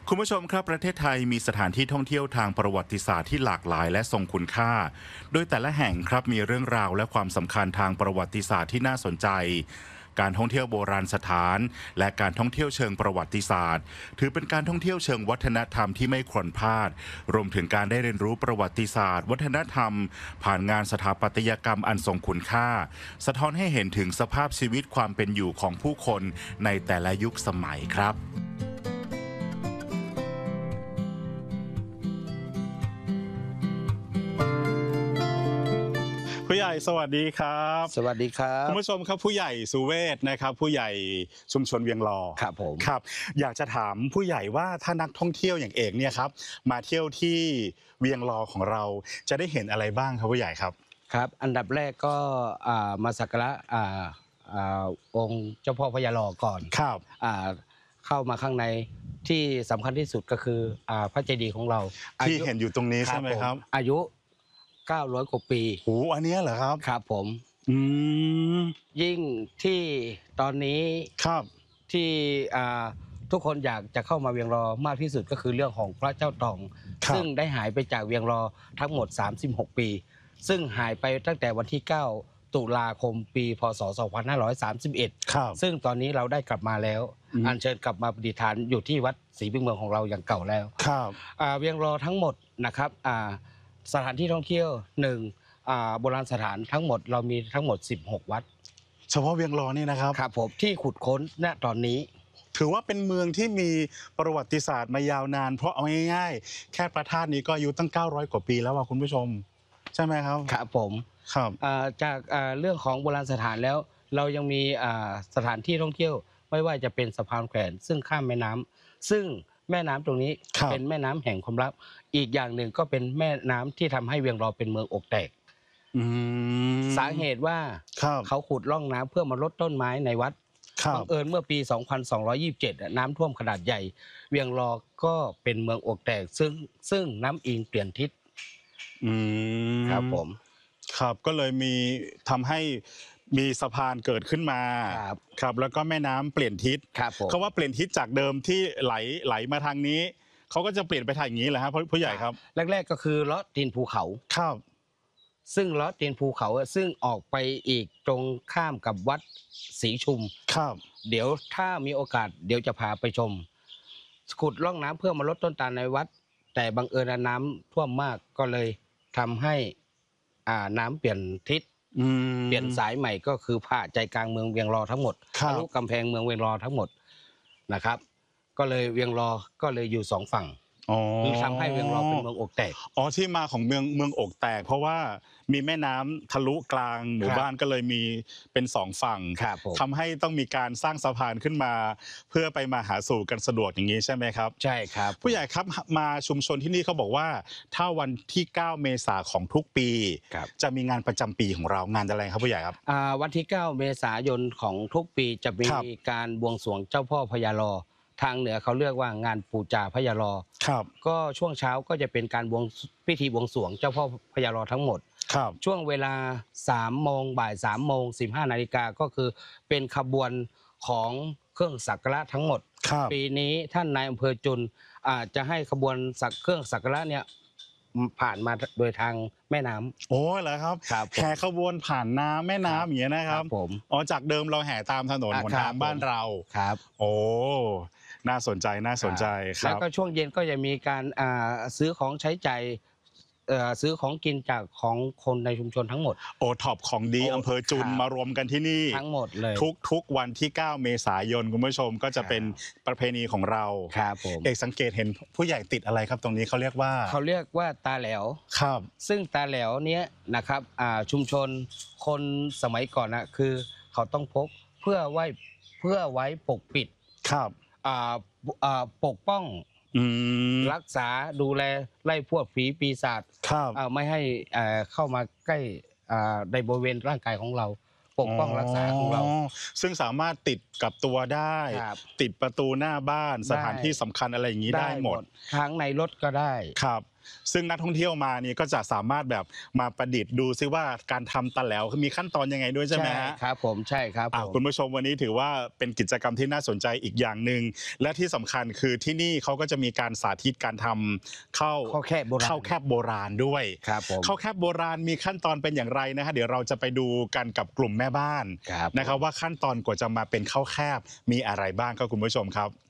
คุณผู้ชมครับประเทศไทยมีสถานที่ท่องเที่ยวทางประวัติศาสตร์ที่หลากหลายและทรงคุณค่าโดยแต่ละแห่งครับมีเรื่องราวและความสำคัญทางประวัติศาสตร์ที่น่าสนใจการท่องเที่ยวโบราณสถานและการท่องเที่ยวเชิงประวัติศาสตร์ถือเป็นการท่องเที่ยวเชิงวัฒนธรรมที่ไม่ควรพลาดรวมถึงการได้เรียนรู้ประวัติศาสตร์วัฒนธรรมผ่านงานสถาปัตยกรรมอันทรงคุณค่าสะท้อนให้เห็นถึงสภาพชีวิตความเป็นอยู่ของผู้คนในแต่ละยุคสมัยครับผู้ใหญ่สวัสดีครับสวัสดีครับคุณผู้ชมครับผู้ใหญ่สุเวศนะครับผู้ใหญ่ชุมชนเวียงลอครับผมครับอยากจะถามผู้ใหญ่ว่าถ้านักท่องเที่ยวอย่างเอกเนี่ยครับมาเที่ยวที่เวียงลอของเราจะได้เห็นอะไรบ้างครับผู้ใหญ่ครับครับอันดับแรกก็มาสักการะองค์เจ้าพ่อพญาลอก่อนครับเข้ามาข้างในที่สำคัญที่สุดก็คือพระเจดีย์ของเราที่เห็นอยู่ตรงนี้ใช่ไหมครับอายุ900 กว่าปีโอ้อันนี้เหรอครับครับผมมยิ่งที่ตอนนี้ครับที่ทุกคนอยากจะเข้ามาเวียงลอมากที่สุดก็คือเรื่องของพระเจ้าตองซึ่งได้หายไปจากเวียงลอทั้งหมด36 ปีซึ่งหายไปตั้งแต่วันที่9 ตุลาคมปีพ.ศ. 2531ซึ่งตอนนี้เราได้กลับมาแล้วอัญเชิญกลับมาประดิษฐานอยู่ที่วัดศรีบึงเมืองของเราอย่างเก่าแล้วครับเวียงลอทั้งหมดนะครับสถานที่ท่องเที่ยว1โบราณสถานทั้งหมดเรามีทั้งหมด16 วัดเฉพาะเวียงลอนี่นะครับครับผมที่ขุดค้นณตอนนี้ถือว่าเป็นเมืองที่มีประวัติศาสตร์มายาวนานเพราะเอาง่ายๆแค่พระธาตุนี้ก็อายุตั้ง900 กว่าปีแล้วว่าคุณผู้ชมใช่ไหมครับครับผมครับจากเรื่องของโบราณสถานแล้วเรายังมีสถานที่ท่องเที่ยวไม่ว่าจะเป็นสะพานแขวนซึ่งข้ามแม่น้ำซึ่งแม่น้ำตรงนี้เป็นแม่น้ำแห่งความลับอีกอย่างหนึ่งก็เป็นแม่น้ำที่ทำให้เวียงลอเป็นเมืองอกแตกสาเหตุว่าเขาขุดร่องน้ำเพื่อมาลดต้นไม้ในวัดบังเอิญเมื่อปี 2227 น้ำท่วมขนาดใหญ่เวียงลอก็เป็นเมืองอกแตกซึ่งน้ำอิงเปลี่ยนทิศครับผมครับก็เลยมีทำให้มีสะพานเกิดขึ้นมาครับแล้วก็แม่น้ำเปลี่ยนทิศเขาว่าเปลี่ยนทิศจากเดิมที่ไหลมาทางนี้เขาก็จะเปลี่ยนไปทางอย่างนี้แหละครับผู้ใหญ่ครับแรกๆก็คือเลาะตีนภูเขาครับซึ่งเลาะตีนภูเขาซึ่งออกไปอีกตรงข้ามกับวัดศรีชุมครับเดี๋ยวถ้ามีโอกาสเดี๋ยวจะพาไปชมขุดร่องน้ำเพื่อมาลดต้นตาลในวัดแต่บังเอิญน้ำท่วมมากก็เลยทำให้น้ำเปลี่ยนทิศเปลี่ยนสายใหม่ก็คือผ่าใจกลางเมืองเวียงลอทั้งหมดทะลุกำแพงเมืองเวียงลอทั้งหมดนะครับก็เลยเวียงลอก็เลยอยู่2 ฝั่งคือทำให้เวียงลอเป็นเมืองอกแตกที่มาของเมืองอกแตกเพราะว่ามีแม่น้ำทะลุกลางหมู่บ้านก็เลยมีเป็น2 ฝั่งทำให้ต้องมีการสร้างสะพานขึ้นมาเพื่อไปมาหาสู่กันสะดวกอย่างนี้ใช่ไหมครับใช่ครับผู้ใหญ่ครับมาชุมชนที่นี่เขาบอกว่าถ้าวันที่9 เมษายนของทุกปีจะมีงานประจำปีของเรางานอะไรครับผู้ใหญ่ครับวันที่9 เมษายนของทุกปีจะมีการบวงสรวงเจ้าพ่อพญาลอทางเหนือเขาเรียกว่างานปูจาพญาลอก็ช่วงเช้าก็จะเป็นการพิธีบวงสรวงเจ้าพ่อพญาลอทั้งหมดช่วงเวลา3 โมงบ่าย3 โมง 15 นาฬิกาก็คือเป็นขบวนของเครื่องสักการะทั้งหมดปีนี้ท่านนายอำเภอจุนจะให้ขบวนเครื่องสักการะเนี่ยผ่านมาโดยทางแม่น้ำโอ้เหรอครับแห่ขบวนผ่านน้ำแม่น้ำอย่างนี้นะครับจากเดิมเราแห่ตามถนนหนทางบ้านเราครับโอ้น่าสนใจครับแล้วก็ช่วงเย็นก็จะมีการซื้อของใช้จ่ายซื้อของกินจากของคนในชุมชนทั้งหมดท็อปของดีอำเภอจุนมารวมกันที่นี่ทั้งหมดเลยทุกวันที่9 เมษายนคุณผู้ชมก็จะเป็นประเพณีของเราครับผมเอกสังเกตเห็นผู้ใหญ่ติดอะไรครับตรงนี้เขาเรียกว่าตาแหลวครับซึ่งตาแหลวเนี้ยนะครับชุมชนคนสมัยก่อนนะคือเขาต้องพกเพื่อไว้ปกปิดครับปกป้องรักษาดูแลไล่พวกผีปีศาจไม่ให้เข้ามาใกล้ในบริเวณร่างกายของเราปกป้องรักษาของเราซึ่งสามารถติดกับตัวได้ติดประตูหน้าบ้านสถานที่สำคัญอะไรอย่างนี้ได้หมดทั้งในรถก็ได้ครับซึ่งนักท่องเที่ยวมานี่ก็จะสามารถแบบมาประดิษฐ์ดูซิว่าการทำตะแหลวมีขั้นตอนยังไงด้วยใช่ไหมฮะครับผมใช่ครับผมคุณผู้ชมวันนี้ถือว่าเป็นกิจกรรมที่น่าสนใจอีกอย่างหนึ่งและที่สำคัญคือที่นี่เขาก็จะมีการสาธิตการทำข้าวแคบโบราณข้าวแคบโบราณด้วยครับผมข้าวแคบโบราณมีขั้นตอนเป็นอย่างไรนะฮะเดี๋ยวเราจะไปดูกันกับกลุ่มแม่บ้านครับนะครับว่าขั้นตอนกว่าจะมาเป็นข้าวแคบมีอะไรบ้างครับคุณผู้ชมครับ